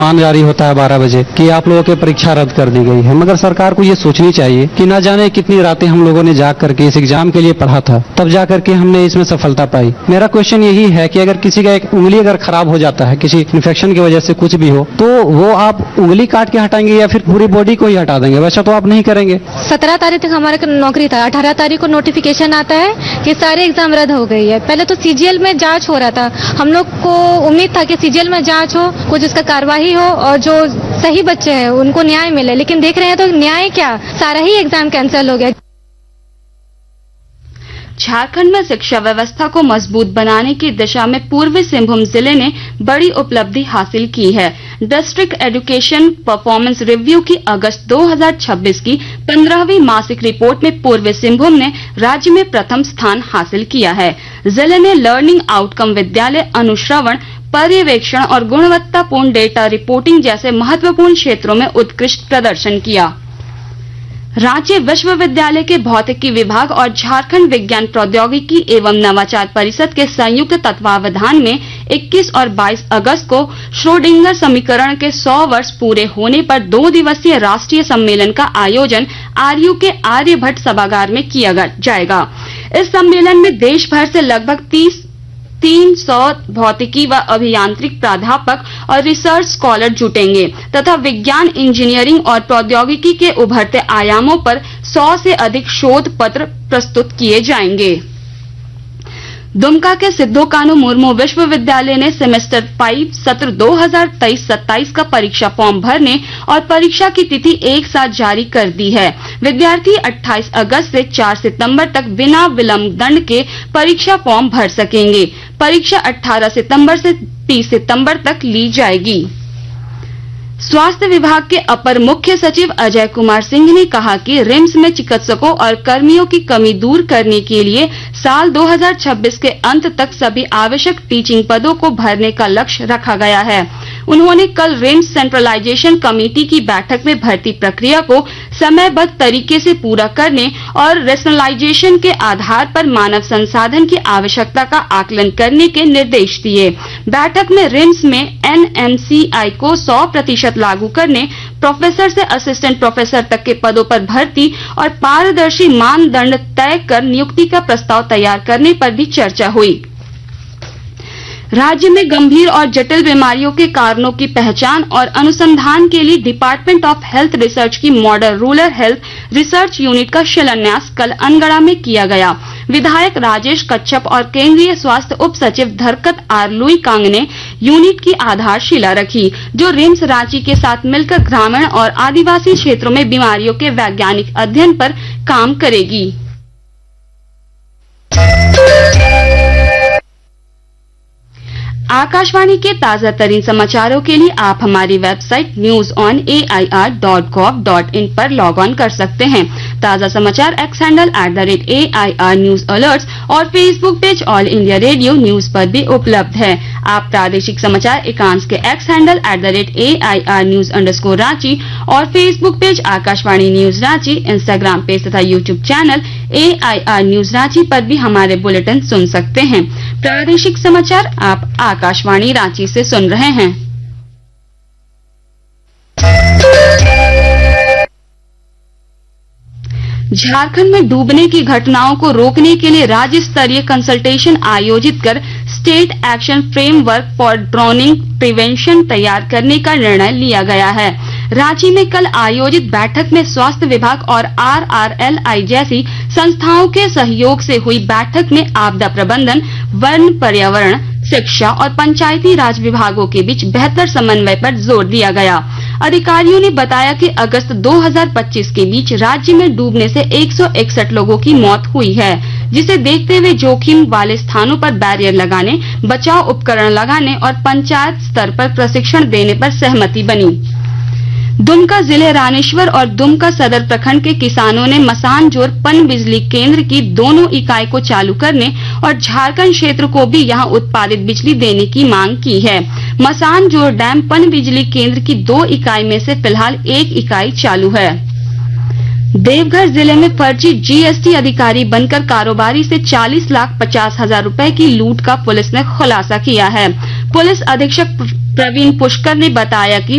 मान जारी होता है 12 बजे कि आप लोगों की परीक्षा रद्द कर दी गई है। मगर सरकार को ये सोचनी चाहिए कि न जाने कितनी रातें हम लोगों ने जाग करके इस एग्जाम के लिए पढ़ा था, तब जा करके हमने इसमें सफलता पाई। मेरा क्वेश्चन यही है कि अगर किसी का एक उंगली अगर खराब हो जाता है किसी इन्फेक्शन की वजह से कुछ भी हो, तो वो आप उंगली काट के हटाएंगे या फिर पूरी बॉडी को ही हटा देंगे? वैसा तो आप नहीं करेंगे। 17 तारीख तक हमारा नौकरी था, 18 तारीख को नोटिफिकेशन आता है कि सारे एग्जाम रद्द हो गई है। पहले तो सीजीएल में जांच हो रहा था, हम लोग को उम्मीद था कि सीजीएल में जांच हो, कुछ उसका कार्रवाई हो और जो सही बच्चे हैं उनको न्याय मिले, लेकिन देख रहे हैं तो न्याय क्या, सारा ही एग्जाम कैंसिल हो गया। झारखंड में शिक्षा व्यवस्था को मजबूत बनाने की दिशा में पूर्वी सिंहभूम जिले ने बड़ी उपलब्धि हासिल की है। डिस्ट्रिक्ट एजुकेशन परफॉर्मेंस रिव्यू की अगस्त 2026 की 15वीं मासिक रिपोर्ट में पूर्वी सिंहभूम ने राज्य में प्रथम स्थान हासिल किया है। जिले ने लर्निंग आउटकम विद्यालय, अनुश्रवण, पर्यवेक्षण और गुणवत्तापूर्ण डेटा रिपोर्टिंग जैसे महत्वपूर्ण क्षेत्रों में उत्कृष्ट प्रदर्शन किया। राज्य विश्वविद्यालय के भौतिकी विभाग और झारखंड विज्ञान प्रौद्योगिकी एवं नवाचार परिषद के संयुक्त तत्वावधान में 21 और 22 अगस्त को श्रोडिंगर समीकरण के 100 वर्ष पूरे होने पर 2 दिवसीय राष्ट्रीय सम्मेलन का आयोजन आरयू के आर्यभट्ट सभागार में किया जाएगा। इस सम्मेलन में देश भर से लगभग 300 भौतिकी व अभियांत्रिक प्राध्यापक और रिसर्च स्कॉलर जुटेंगे तथा विज्ञान, इंजीनियरिंग और प्रौद्योगिकी के उभरते आयामों पर 100 से अधिक शोध पत्र प्रस्तुत किए जाएंगे। दुमका के सिद्धो कान्हू मुर्मू विश्वविद्यालय ने सेमेस्टर 5 सत्र 2023-27 का परीक्षा फॉर्म भरने और परीक्षा की तिथि एक साथ जारी कर दी है। विद्यार्थी 28 अगस्त से 4 सितंबर तक बिना विलंब दंड के परीक्षा फॉर्म भर सकेंगे। परीक्षा 18 सितंबर से 30 सितंबर तक ली जाएगी। स्वास्थ्य विभाग के अपर मुख्य सचिव अजय कुमार सिंह ने कहा कि रिम्स में चिकित्सकों और कर्मियों की कमी दूर करने के लिए साल 2026 के अंत तक सभी आवश्यक टीचिंग पदों को भरने का लक्ष्य रखा गया है। उन्होंने कल रिम्स सेंट्रलाइजेशन कमेटी की बैठक में भर्ती प्रक्रिया को समयबद्ध तरीके से पूरा करने और रेशनलाइजेशन के आधार पर मानव संसाधन की आवश्यकता का आकलन करने के निर्देश दिए। बैठक में रिम्स में एनएमसीआई को 100% लागू करने, प्रोफेसर से असिस्टेंट प्रोफेसर तक के पदों पर भर्ती और पारदर्शी मानदंड तय कर नियुक्ति का प्रस्ताव तैयार करने पर भी चर्चा हुई। राज्य में गंभीर और जटिल बीमारियों के कारणों की पहचान और अनुसंधान के लिए डिपार्टमेंट ऑफ हेल्थ रिसर्च की model rural health research unit का शिलान्यास कल अनगढ़ा में किया गया। विधायक राजेश कच्छप और केंद्रीय स्वास्थ्य उप सचिव धरकत आर लुईकांग ने यूनिट की आधारशिला रखी, जो रिम्स रांची के साथ मिलकर ग्रामीण और आदिवासी क्षेत्रों में बीमारियों के वैज्ञानिक अध्ययन पर काम करेगी। आकाशवाणी के ताजा तरीन समाचारों के लिए आप हमारी वेबसाइट newsonair.gov.in पर लॉग ऑन कर सकते हैं। ताजा समाचार x handle @AIR news alerts और Facebook page all India radio news पर भी उपलब्ध है। आप प्रादेशिक समाचार एकांश के एक्स हैंडल @AIR न्यूज_रांची और Facebook page Akashvani news Ranchi, Instagram page तथा YouTube channel AIR news Ranchi पर भी हमारे बुलेटिन सुन सकते हैं। प्रादेशिक समाचार आप आकाशवाणी रांची से सुन रहे हैं। झारखंड में डूबने की घटनाओं को रोकने के लिए राज्य स्तरीय कंसल्टेशन आयोजित कर state action framework for drowning prevention तैयार करने का निर्णय लिया गया है। रांची में कल आयोजित बैठक में स्वास्थ्य विभाग और RRLI जैसी संस्थाओं के सहयोग से हुई बैठक में आपदा प्रबंधन, वन, पर्यावरण, शिक्षा और पंचायती राज विभागों के बीच बेहतर समन्वय पर जोर दिया गया। अधिकारियों ने बताया कि अगस्त 2025 के बीच राज्य में डूबने से 161 लोगों की मौत हुई है, जिसे देखते हुए जोखिम वाले स्थानों पर बैरियर लगाने, बचाव उपकरण लगाने और पंचायत स्तर पर प्रशिक्षण देने पर सहमति बनी। दुमका जिले रानेश्वर और दुमका सदर प्रखंड के किसानों ने मसानजोर पन बिजली केंद्र की दोनों इकाई को चालू करने और झारखंड क्षेत्र को भी यहां उत्पादित बिजली देने की मांग की है। मसानजोर डैम पन बिजली केंद्र की 2 इकाई में से फिलहाल 1 इकाई चालू है। देवघर जिले में फर्जी जीएसटी अधिकारी बनकर कारोबारी से 40,50,000 रुपए की लूट का पुलिस ने खुलासा किया है। पुलिस अधीक्षक प्रवीण पुष्कर ने बताया कि